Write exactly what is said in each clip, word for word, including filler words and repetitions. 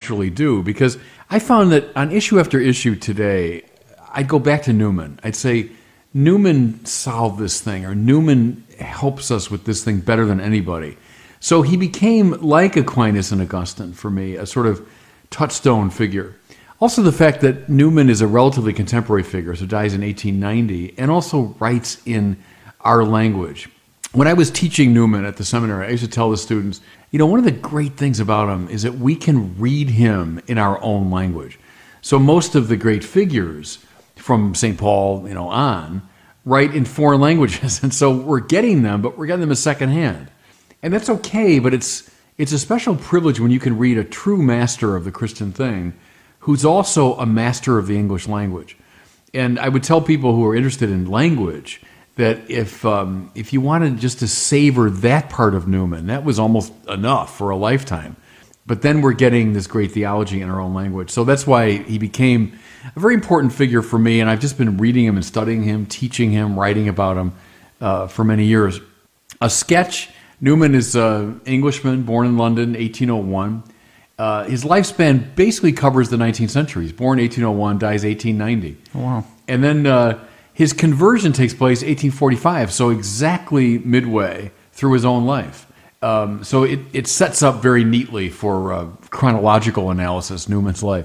naturally do, because I found that on issue after issue today, I'd go back to Newman. I'd say, Newman solved this thing, or Newman helps us with this thing better than anybody. So he became, like Aquinas and Augustine for me, a sort of touchstone figure. Also the fact that Newman is a relatively contemporary figure, so dies in eighteen ninety, and also writes in our language. When I was teaching Newman at the seminary, I used to tell the students, you know, one of the great things about him is that we can read him in our own language. So most of the great figures from Saint Paul, you know, on, write in foreign languages. And so we're getting them, but we're getting them as secondhand. And that's okay, but it's it's a special privilege when you can read a true master of the Christian thing who's also a master of the English language. And I would tell people who are interested in language that if um, if you wanted just to savor that part of Newman, that was almost enough for a lifetime. But then we're getting this great theology in our own language. So that's why he became a very important figure for me, and I've just been reading him and studying him, teaching him, writing about him uh, for many years. A sketch, Newman is an Englishman, born in London, eighteen oh one. Uh, his lifespan basically covers the nineteenth century. He's born eighteen oh one, dies eighteen ninety. Oh, wow. And then uh, his conversion takes place eighteen forty-five, so exactly midway through his own life. Um, so it, it sets up very neatly for uh, chronological analysis, Newman's life.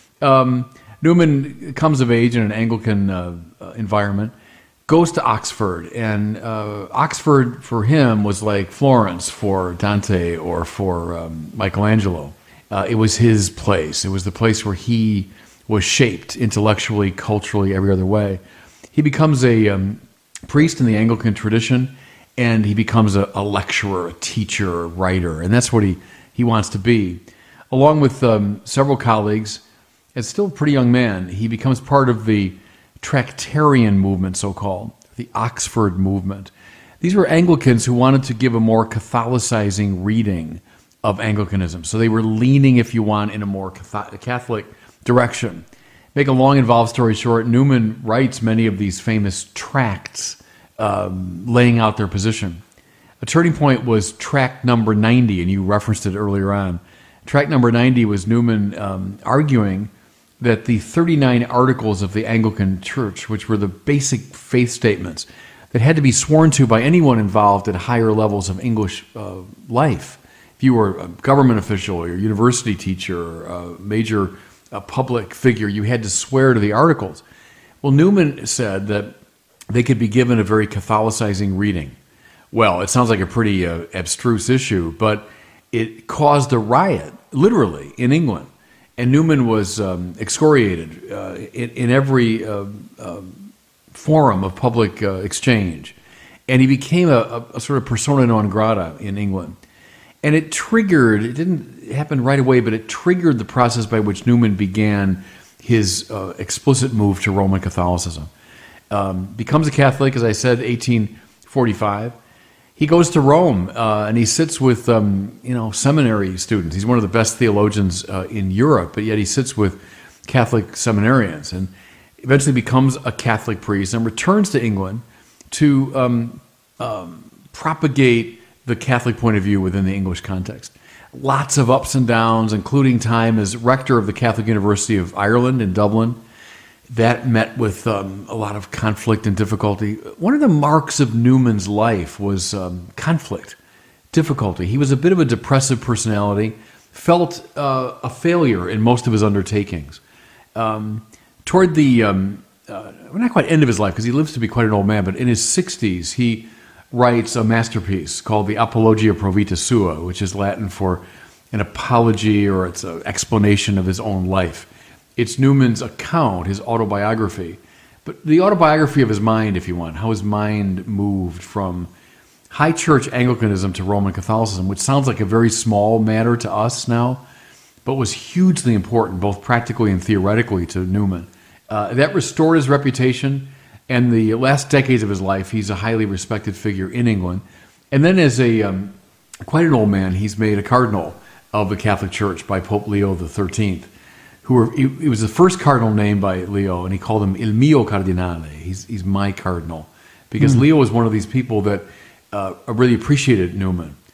Um, Newman comes of age in an Anglican uh, uh, environment, goes to Oxford, and uh, Oxford for him was like Florence for Dante or for um, Michelangelo. Uh, it was his place. It was the place where he was shaped intellectually, culturally, every other way. He becomes a um, priest in the Anglican tradition, and he becomes a, a lecturer, a teacher, a writer, and that's what he, he wants to be. Along with um, several colleagues, as still a pretty young man, he becomes part of the Tractarian movement, so-called, the Oxford movement. These were Anglicans who wanted to give a more Catholicizing reading of Anglicanism. So they were leaning, if you want, in a more Catholic direction. Make a long, involved story short, Newman writes many of these famous tracts um, laying out their position. A turning point was tract number ninety, and you referenced it earlier on. Tract number ninety was Newman um, arguing that the thirty-nine articles of the Anglican Church, which were the basic faith statements that had to be sworn to by anyone involved at higher levels of English uh, life. If you were a government official or a university teacher or a major a public figure, you had to swear to the articles. Well, Newman said that they could be given a very Catholicizing reading. Well, it sounds like a pretty uh, abstruse issue, but it caused a riot, literally, in England. And Newman was um, excoriated uh, in, in every uh, uh, forum of public uh, exchange. And he became a, a, a sort of persona non grata in England. And it triggered, it didn't happen right away, but it triggered the process by which Newman began his uh, explicit move to Roman Catholicism. Um, becomes a Catholic, as I said, eighteen forty-five. He goes to Rome, uh, and he sits with um, you know seminary students. He's one of the best theologians uh, in Europe, but yet he sits with Catholic seminarians, and eventually becomes a Catholic priest and returns to England to um, um, propagate the Catholic point of view within the English context. Lots of ups and downs, including time as rector of the Catholic University of Ireland in Dublin. That met with um, a lot of conflict and difficulty. One of the marks of Newman's life was um, conflict, difficulty. He was a bit of a depressive personality, felt uh, a failure in most of his undertakings. Um, toward the, um, uh, well, not quite end of his life, because he lives to be quite an old man, but in his sixties, he writes a masterpiece called the Apologia Pro Vita Sua, which is Latin for an apology, or it's an explanation of his own life. It's Newman's account, his autobiography, but the autobiography of his mind, if you want, how his mind moved from high church Anglicanism to Roman Catholicism, which sounds like a very small matter to us now, but was hugely important, both practically and theoretically, to Newman. Uh, that restored his reputation. And the last decades of his life, he's a highly respected figure in England. And then as a um, quite an old man, he's made a cardinal of the Catholic Church by Pope Leo the thirteenth, who were, he, he was the first cardinal named by Leo, and he called him Il mio cardinale. He's, he's my cardinal. Because mm. Leo was one of these people that uh, really appreciated Newman.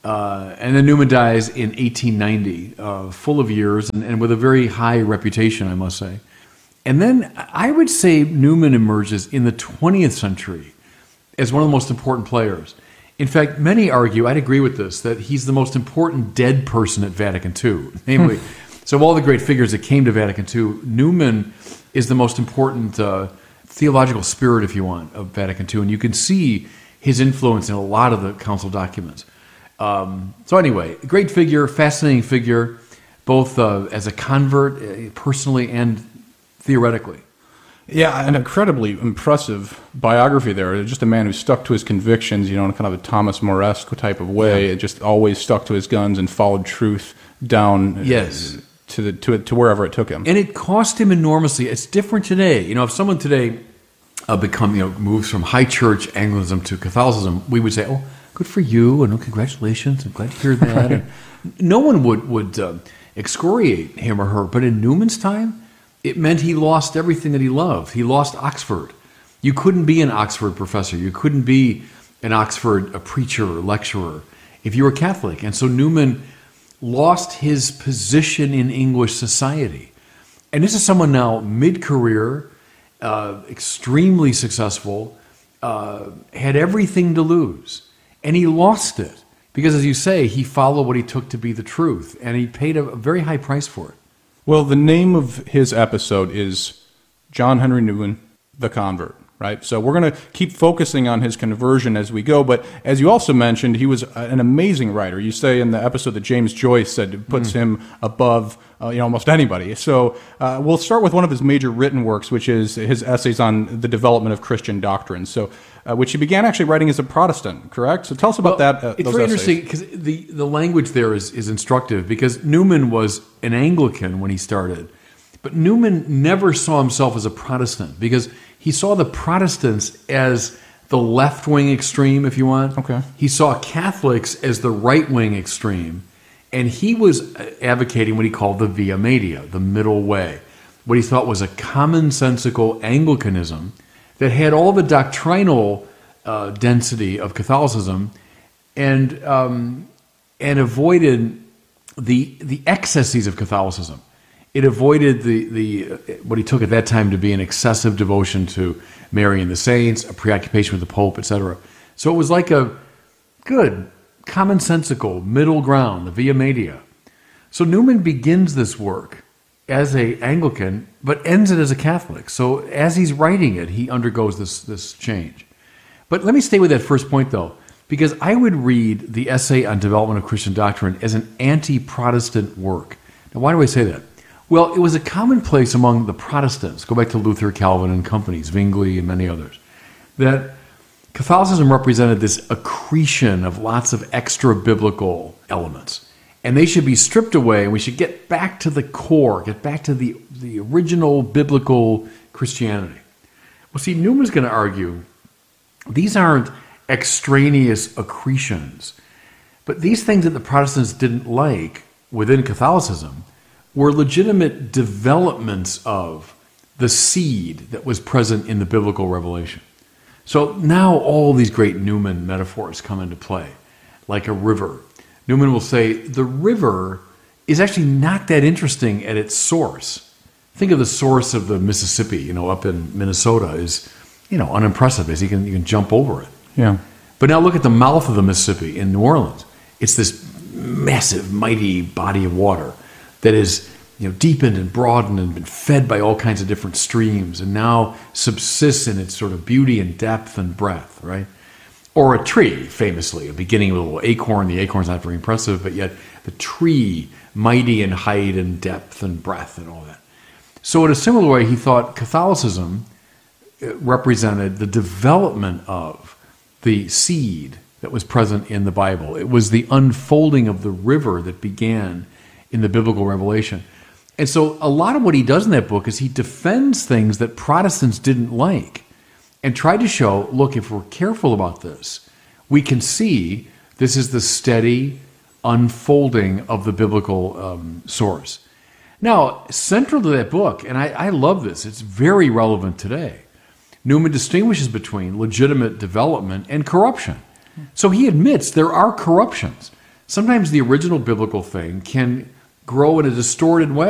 Uh, and then Newman dies in eighteen ninety, uh, full of years and, and with a very high reputation, I must say. And then I would say Newman emerges in the twentieth century as one of the most important players. In fact, many argue, I'd agree with this, that he's the most important dead person at Vatican two. Namely, so of all the great figures that came to Vatican two, Newman is the most important uh, theological spirit, if you want, of Vatican two. And you can see his influence in a lot of the council documents. Um, so anyway, great figure, fascinating figure, both uh, as a convert, uh, personally and theoretically. Yeah, an incredibly impressive biography there. Just a man who stuck to his convictions, you know, in kind of a Thomas Moresque type of way. Yeah. It just always stuck to his guns and followed truth down yes. to the to to wherever it took him. And it cost him enormously. It's different today. You know, if someone today uh, become you know moves from high church Anglicanism to Catholicism, we would say, "Oh, good for you," and oh, congratulations. I'm glad to hear that. And no one would would uh, excoriate him or her. But in Newman's time, it meant he lost everything that he loved. He lost Oxford. You couldn't be an Oxford professor. You couldn't be an Oxford a preacher or lecturer if you were Catholic. And so Newman lost his position in English society. And this is someone now mid-career, uh, extremely successful, uh, had everything to lose. And he lost it. Because as you say, he followed what he took to be the truth. And he paid a, a very high price for it. Well, the name of his episode is John Henry Newman, the Convert, right? So we're going to keep focusing on his conversion as we go, but as you also mentioned, he was an amazing writer. You say in the episode that James Joyce said it puts mm. him above uh, you know, almost anybody. So uh, we'll start with one of his major written works, which is his essays on the development of Christian doctrine, so uh, which he began actually writing as a Protestant, correct? So tell us about well, that. Uh, it's those very essays. interesting because the, the language there is, is instructive because Newman was an Anglican when he started, but Newman never saw himself as a Protestant because he saw the Protestants as the left-wing extreme, if you want. Okay. He saw Catholics as the right-wing extreme, and he was advocating what he called the via media, the middle way, what he thought was a commonsensical Anglicanism that had all the doctrinal uh, density of Catholicism and um, and avoided the the excesses of Catholicism. It avoided the the what he took at that time to be an excessive devotion to Mary and the saints, a preoccupation with the Pope, et cetera. So it was like a good, commonsensical middle ground, the via media. So Newman begins this work as a Anglican, but ends it as a Catholic. So as he's writing it, he undergoes this this change. But let me stay with that first point, though, because I would read the essay on development of Christian doctrine as an anti-Protestant work. Now, why do I say that? Well, it was a commonplace among the Protestants, go back to Luther, Calvin, and companies, Zwingli, and many others, that Catholicism represented this accretion of lots of extra-biblical elements. And they should be stripped away, and we should get back to the core, get back to the, the original biblical Christianity. Well, see, Newman's going to argue these aren't extraneous accretions, but these things that the Protestants didn't like within Catholicism were legitimate developments of the seed that was present in the biblical revelation. So now all these great Newman metaphors come into play, like a river. Newman will say the river is actually not that interesting at its source. Think of the source of the Mississippi, you know, up in Minnesota is, you know, unimpressive as you can you can jump over it. Yeah. But now look at the mouth of the Mississippi in New Orleans. It's this massive, mighty body of water that is, you know, deepened and broadened and been fed by all kinds of different streams and now subsists in its sort of beauty and depth and breadth, right? Or a tree, famously, beginning with a little acorn. The acorn's not very impressive, but yet the tree, mighty in height and depth and breadth and all that. So in a similar way, he thought Catholicism represented the development of the seed that was present in the Bible. It was the unfolding of the river that began in the biblical revelation. And so a lot of what he does in that book is he defends things that Protestants didn't like and tried to show, look, if we're careful about this, we can see this is the steady unfolding of the biblical um, source. Now, central to that book, and I, I love this, it's very relevant today, Newman distinguishes between legitimate development and corruption. So he admits there are corruptions. sometimes the original biblical thing can grow in a distorted way.